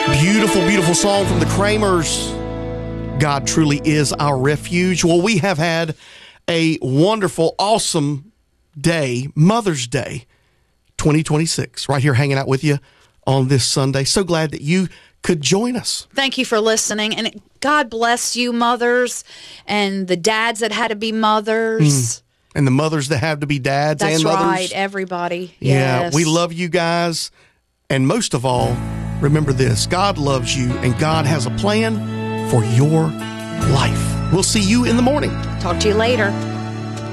Beautiful, beautiful song from the Kramers. God truly is our refuge. Well, we have had a wonderful, awesome day, Mother's Day 2026, right here hanging out with you on this Sunday. So glad that you could join us. Thank you for listening. And God bless you, mothers, and the dads that had to be mothers. And the mothers that have to be dads That's and mothers. That's right, everybody. Yeah, Yes. we love you guys. And most of all, remember this, God loves you and God has a plan for your life. We'll see you in the morning. Talk to you later.